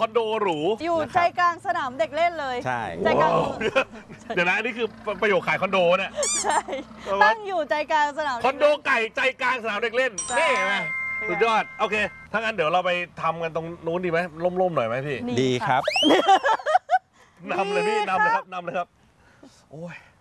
อนโดหรูอยู่ใจกลางสนามเด็กเล่นเลยใช่ใจกลางเดี๋ยวนะนี่คือประโยคขายคอนโดเนี่ยใช่ตั้งอยู่ใจกลางสนามคอนโดไก่ใจกลางสนามเด็กเล่นนี่ไงสุดยอดโอเคถ้างั้นเดี๋ยวเราไปทำกันตรงนู้นดีไหมร่มๆหน่อยไหมพี่ดีครับนำเลยพี่นำเลยครับโอ้ย